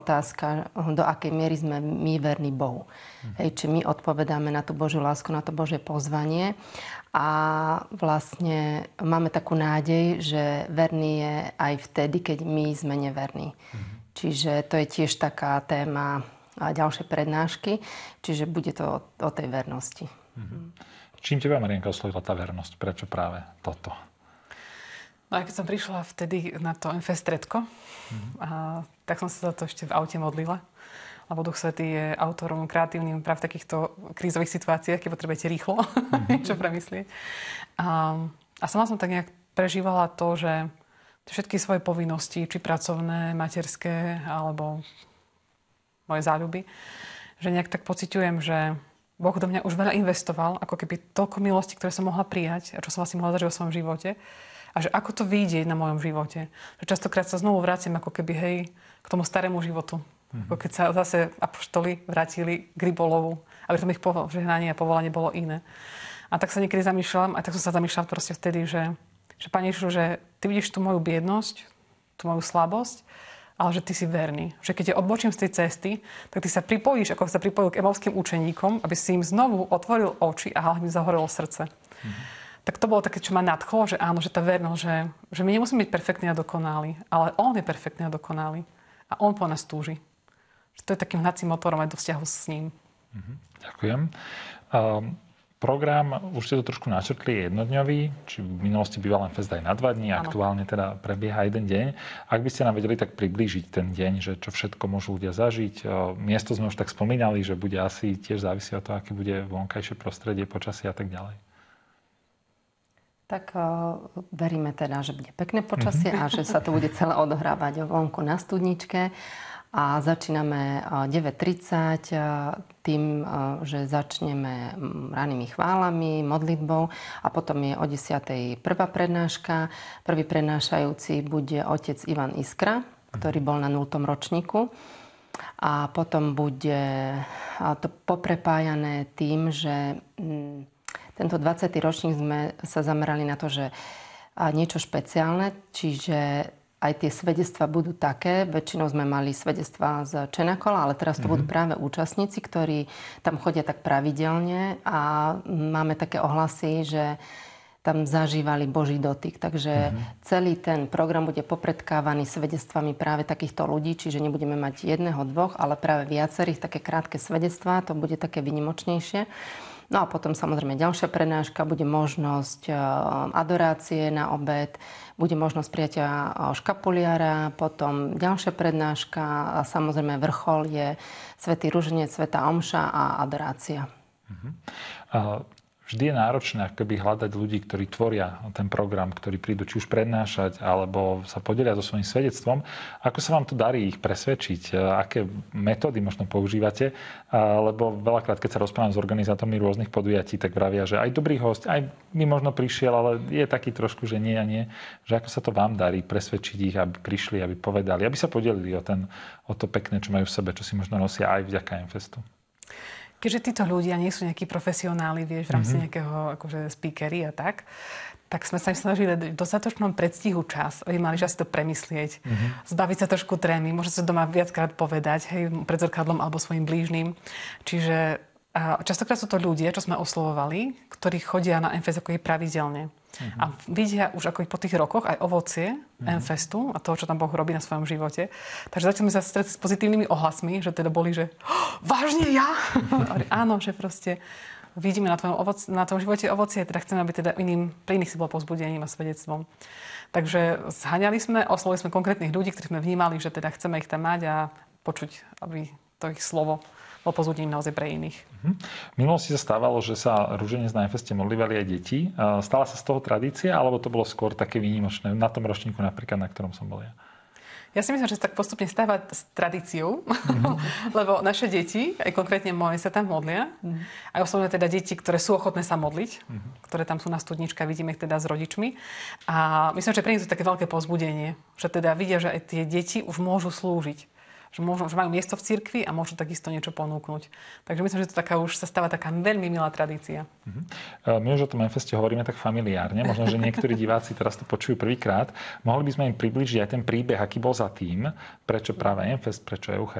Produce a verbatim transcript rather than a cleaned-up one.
otázka, do akej miery sme my verní Bohu. Mm. Hej, či my odpovedáme na tú Božiu lásku, na to Božie pozvanie. A vlastne máme takú nádej, že verný je aj vtedy, keď my sme neverní. Mm. Čiže to je tiež taká téma ďalšej prednášky. Čiže bude to o, o tej vernosti. Mm. Čím teba, Marienka, oslovila tá vernosť? Prečo práve toto? No a keď som prišla vtedy na to em fé stredko, mm. a, tak som sa za to ešte v aute modlila. Lebo Duch Svätý je autorom kreatívnym práve v takýchto krízových situáciách, keď potrebujete rýchlo mm. niečo premyslieť. A, a sama som tak nejak prežívala to, že všetky svoje povinnosti, či pracovné, materské, alebo moje záľuby, že nejak tak pociťujem, že Boh do mňa už veľa investoval, ako keby toľko milosti, ktoré som mohla prijať a čo som vlastne mohla zažiť vo svojom živote. A že ako to vyjde na mojom živote. Že častokrát sa znovu vraciam ako keby, hej, k tomu starému životu. Mm-hmm. Ako keď sa zase apoštoli vrátili k rybolovu. A pritom ich požehnanie a povolanie bolo iné. A tak sa niekedy zamýšľam, a tak som sa zamýšľala proste vtedy, že, že Pane Ježišu, že Ty vidíš tú moju biednosť, tú moju slabosť, ale že Ty si verný. Že keď ťa odbočím z tej cesty, tak Ty sa pripojíš, ako sa pripojil k emauským učeníkom, aby si im znovu otvoril oči a hlavne zahorelo srdce. Mm-hmm. Tak to bolo také, čo ma nadchlo, že áno, že tá vernosť, že, že my nemusíme byť perfektní a dokonalí, ale On je perfektný a dokonalý. A On po nás túži. Že to je takým hnacím motorom aj do vzťahu s ním. Mhm, ďakujem. Um, program, už ste to trošku načrtli, je jednodňový, či v minulosti býval len fest aj na dva dní, aktuálne teda prebieha jeden deň. Ak by ste nám vedeli tak priblížiť ten deň, že čo všetko môžu ľudia zažiť. Miesto sme už tak spomínali, že bude asi tiež závisí od toho, aké bude vonkajšie prostredie, počasie a tak ďalej. Tak uh, veríme teda, že bude pekné počasie mm-hmm. a že sa to bude celé odohrávať vonku na studničke. A začíname uh, deväť tridsať uh, tým, uh, že začneme ranými chválami, modlitbou a potom je o desiatej prvá prednáška. Prvý prednášajúci bude otec Ivan Iskra, ktorý bol na nultom ročníku. A potom bude uh, to poprepájané tým, že um, tento dvadsiaty ročník sme sa zamerali na to, že niečo špeciálne, čiže aj tie svedectvá budú také. Väčšinou sme mali svedectvá z Čenakola, ale teraz to mm-hmm. budú práve účastníci, ktorí tam chodia tak pravidelne a máme také ohlasy, že tam zažívali Boží dotyk. Takže mm-hmm. celý ten program bude popredkávaný svedectvami práve takýchto ľudí, čiže nebudeme mať jedného, dvoch, ale práve viacerých, také krátke svedectvá, to bude také vynimočnejšie. No a potom samozrejme ďalšia prednáška, bude možnosť adorácie na obed, bude možnosť prijatia škapuliara, potom ďalšia prednáška a samozrejme vrchol je svätý ruženec, svätá omša a adorácia. Uh-huh. Uh... Vždy je náročné akoby hľadať ľudí, ktorí tvoria ten program, ktorí prídu či už prednášať, alebo sa podelia so svojím svedectvom. Ako sa vám to darí ich presvedčiť? Aké metódy možno používate? Lebo veľakrát, keď sa rozprávam s organizátormi rôznych podujatí, tak vravia, že aj dobrý host, aj mi možno prišiel, ale je taký trošku, že nie a nie. Že ako sa to vám darí presvedčiť ich, aby prišli, aby povedali, aby sa podelili o, ten, o to pekné, čo majú v sebe, čo si možno nosia aj vďaka Emfestu. Keďže títo ľudia nie sú nejakí profesionáli, vieš, v rámci mm-hmm. nejakého akože speakery a tak, tak sme sa im snažili v dostatočnom predstihu čas, aby mali čas to premyslieť, mm-hmm. zbaviť sa trošku trémy, možno sa doma viackrát povedať, hej, pred zrkadlom alebo svojim blížnym. Čiže a častokrát sú to ľudia, čo sme oslovovali, ktorí chodia na Emfest ako je pravidelne. Uh-huh. A vidia už ako po tých rokoch aj ovocie uh-huh. Emfestu a toho, čo tam Boh robí na svojom živote. Takže zatiaľ sme sa stretli s pozitívnymi ohlasmi, že teda boli, že oh, vážne ja? Áno, že proste vidíme na tvojom, ovoci, na tvojom živote ovocie, teda chceme, aby teda iným, pre iných si bol povzbudením a svedectvom. Takže zhaňali sme, oslovili sme konkrétnych ľudí, ktorých sme vnímali, že teda chceme ich tam mať a počuť, aby to ich slovo bol pozbudením naozaj pre iných. V minulosti sa stávalo, že sa ruženec na Emfeste modlívali aj deti. Stala sa z toho tradícia, alebo to bolo skôr také výnimočné na tom ročníku, napríklad, na ktorom som bol ja? Ja si myslím, že sa tak postupne stáva s tradíciou, mm-hmm. lebo naše deti, aj konkrétne moje, sa tam modlia. Mm-hmm. Aj osobne teda deti, ktoré sú ochotné sa modliť, mm-hmm. ktoré tam sú na studničke, vidíme ich teda s rodičmi. A myslím, že pre nich to je také veľké povzbudenie, že teda vidia, že aj tie deti už môžu slúžiť. že, môžu, že majú miesto v cirkvi a môžu takisto niečo ponúknuť. Takže myslím, že to taká už sa stáva taká veľmi milá tradícia. Uh-huh. My už o tom Manifeste hovoríme tak familiárne. Možno, že niektorí diváci teraz to počujú prvýkrát. Mohli by sme im približiť aj ten príbeh, aký bol za tým, prečo práve Manifest, prečo Eucharistia,